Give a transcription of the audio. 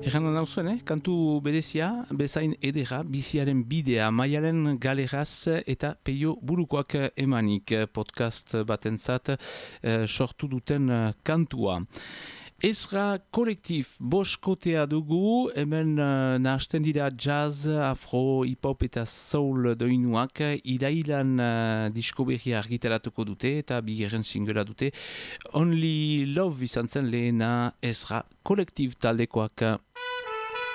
Erran nauzuen, kantu berezia, bezain edera, biziaren bidea, Maialen Galeraz eta Peio Burukoak emanik podcast batentzat sortu duten kantua. Ezra kolektif boskotea dugu, hemen nahasten dira jazz, afro, hip-hop eta soul doinuak, irailan disko berria argitaratuko dute eta bigarren singela dute. Only Love izan zen lehena Ezra kolektif taldekoak.